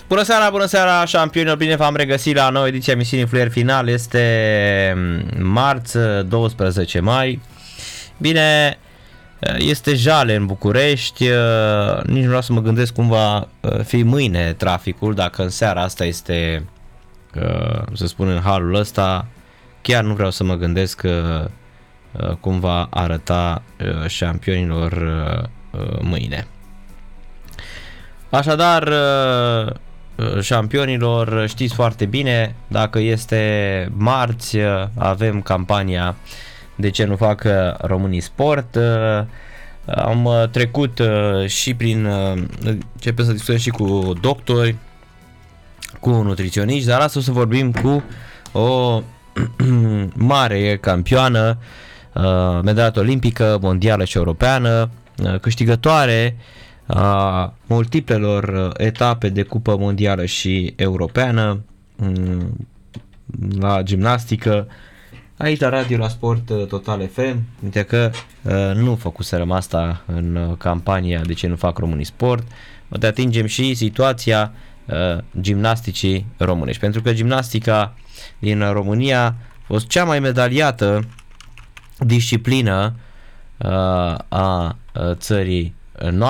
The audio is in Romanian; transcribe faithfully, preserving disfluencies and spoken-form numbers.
Bună seara, bună seara, șampionilor, bine v-am regăsit la nouă ediție a emisiunii Fluier Final. Este marți, doisprezece mai. Bine, este jale în București, nici nu vreau să mă gândesc cum va fi mâine traficul, dacă în seara asta este, să spun, în halul ăsta. Chiar nu vreau să mă gândesc cum va arăta șampionilor mâine. Așadar, șampionilor, știți foarte bine, dacă este marți, avem campania De ce nu fac românii sport. Am trecut și prin, începem să discutăm și cu doctori, cu nutriționiști, dar astăzi o să vorbim cu o mare campioană, medaliată olimpică, mondială și europeană, câștigătoare a multiplelor etape de cupă mondială și europeană la gimnastică, aici la radio, la Sport Total F M. Uite că uh, nu făcuserăm asta în campania De ce nu fac românii sport. Te atingem și situația uh, gimnasticii românești, pentru că gimnastica din România a fost cea mai medaliată disciplină uh, a țării noastre.